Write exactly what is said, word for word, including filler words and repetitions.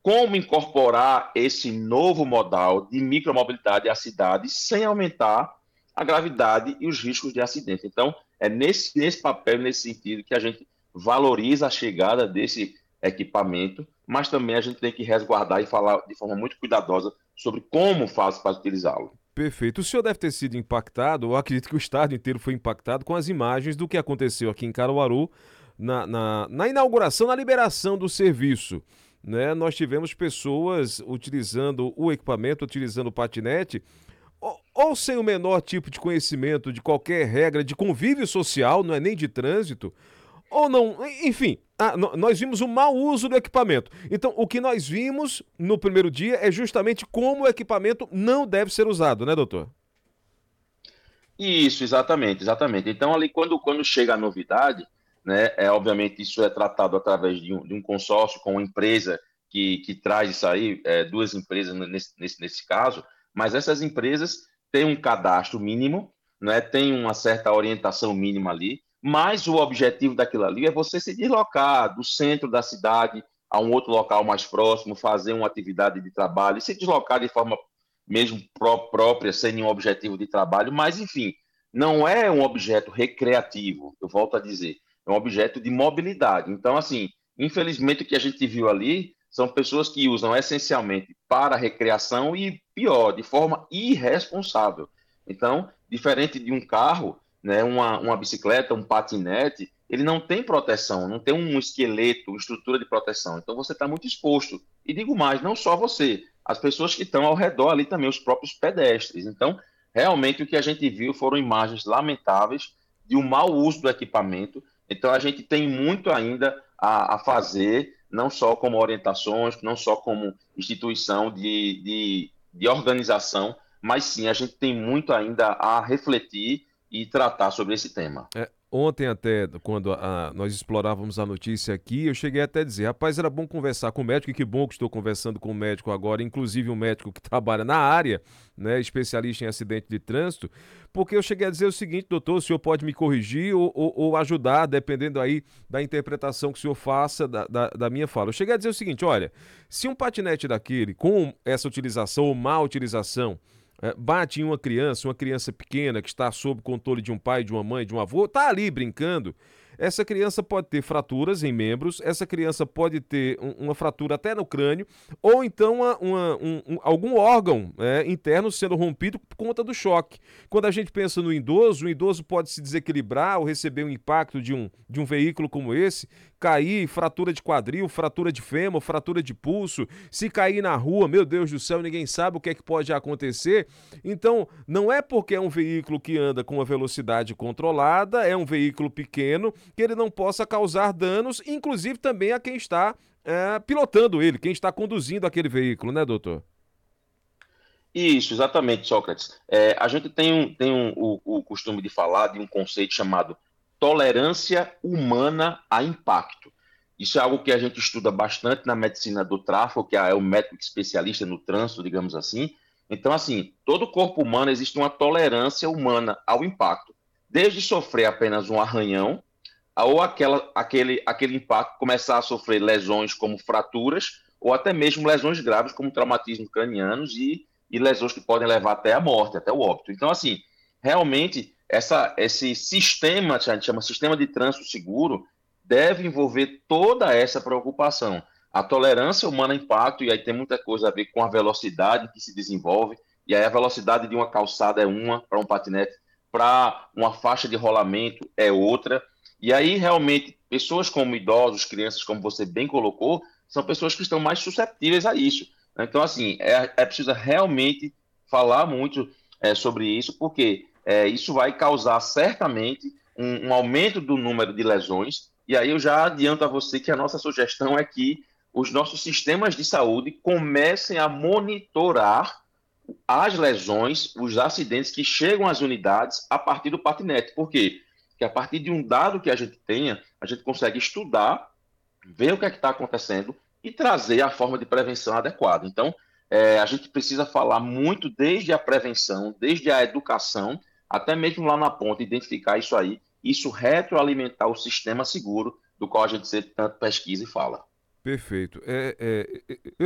como incorporar esse novo modal de micromobilidade à cidade sem aumentar a gravidade e os riscos de acidente. Então, é nesse, nesse papel, nesse sentido, que a gente valoriza a chegada desse equipamento, mas também a gente tem que resguardar e falar de forma muito cuidadosa sobre como faz para utilizá-lo. Perfeito. O senhor deve ter sido impactado, eu acredito que o estado inteiro foi impactado com as imagens do que aconteceu aqui em Caruaru na, na, na inauguração, na liberação do serviço. Né? Nós tivemos pessoas utilizando o equipamento, utilizando o patinete, ou, ou sem o menor tipo de conhecimento de qualquer regra de convívio social, não é nem de trânsito, ou não, enfim, ah, no- nós vimos o mau uso do equipamento. Então, o que nós vimos no primeiro dia é justamente como o equipamento não deve ser usado, né, doutor? Isso, exatamente, exatamente. Então, ali, quando, quando chega a novidade, né, é, obviamente isso é tratado através de um, de um consórcio com uma empresa que, que traz isso aí, é, duas empresas nesse, nesse, nesse caso, mas essas empresas têm um cadastro mínimo, né, tem uma certa orientação mínima ali, mas o objetivo daquilo ali é você se deslocar do centro da cidade a um outro local mais próximo, fazer uma atividade de trabalho, e se deslocar de forma mesmo pró- própria, sem nenhum objetivo de trabalho, mas enfim, não é um objeto recreativo, eu volto a dizer, é um objeto de mobilidade. Então, assim, infelizmente o que a gente viu ali são pessoas que usam essencialmente para recreação e, pior, de forma irresponsável. Então, diferente de um carro, né, uma, uma bicicleta, um patinete, ele não tem proteção, não tem um esqueleto, uma estrutura de proteção. Então, você está muito exposto. E digo mais, não só você, as pessoas que estão ao redor ali também, os próprios pedestres. Então, realmente o que a gente viu foram imagens lamentáveis de um mau uso do equipamento. Então, a gente tem muito ainda a, a fazer, não só como orientações, não só como instituição de, de, de organização, mas sim, a gente tem muito ainda a refletir e tratar sobre esse tema. É, ontem até, quando a- nós explorávamos a notícia aqui, eu cheguei até a dizer, rapaz, era bom conversar com o médico, e que bom que estou conversando com o médico agora, inclusive um médico que trabalha na área, né, especialista em acidente de trânsito, porque eu cheguei a dizer o seguinte, doutor, o senhor pode me corrigir ou, ou- ou ajudar, dependendo aí da interpretação que o senhor faça da, da, da minha fala. Eu cheguei a dizer o seguinte, olha, se um patinete daquele, com essa utilização ou má utilização, é, bate em uma criança, uma criança pequena que está sob controle de um pai, de uma mãe, de um avô, está ali brincando. Essa criança pode ter fraturas em membros, essa criança pode ter um- uma fratura até no crânio, ou então uma- uma- um- um- algum órgão é, interno sendo rompido por conta do choque. Quando a gente pensa no idoso, o idoso pode se desequilibrar ou receber um impacto de um, de um veículo como esse, cair, fratura de quadril, fratura de fêmur, fratura de pulso. Se cair na rua, meu Deus do céu, ninguém sabe o que é que pode acontecer. Então, não é porque é um veículo que anda com uma velocidade controlada, é um veículo pequeno, que ele não possa causar danos, inclusive também a quem está é, pilotando ele, quem está conduzindo aquele veículo, né, doutor? Isso, exatamente, Sócrates. É, a gente tem, um, tem um, o, o costume de falar de um conceito chamado tolerância humana a impacto. Isso é algo que a gente estuda bastante na medicina do tráfego, que é o médico especialista no trânsito, digamos assim. Então, assim, todo corpo humano existe uma tolerância humana ao impacto, desde sofrer apenas um arranhão, ou aquela, aquele, aquele impacto começar a sofrer lesões como fraturas, ou até mesmo lesões graves como traumatismos cranianos e, e lesões que podem levar até a morte, até o óbito. Então, assim, realmente, essa, esse sistema, a gente chama sistema de trânsito seguro, deve envolver toda essa preocupação. A tolerância humana a impacto, e aí tem muita coisa a ver com a velocidade que se desenvolve, e aí a velocidade de uma calçada é uma para um patinete, para uma faixa de rolamento é outra, e aí, realmente, pessoas como idosos, crianças, como você bem colocou, são pessoas que estão mais susceptíveis a isso. Então, assim, é, é preciso realmente falar muito é, sobre isso, porque é, isso vai causar certamente um, um aumento do número de lesões. E aí eu já adianto a você que a nossa sugestão é que os nossos sistemas de saúde comecem a monitorar as lesões, os acidentes que chegam às unidades a partir do patinete. Por quê? Porque a partir de um dado que a gente tenha, a gente consegue estudar, ver o que é que está acontecendo e trazer a forma de prevenção adequada. Então, é, a gente precisa falar muito desde a prevenção, desde a educação, até mesmo lá na ponta, identificar isso aí, isso retroalimentar o sistema seguro do qual a gente sempre tanto pesquisa e fala. Perfeito. É, é,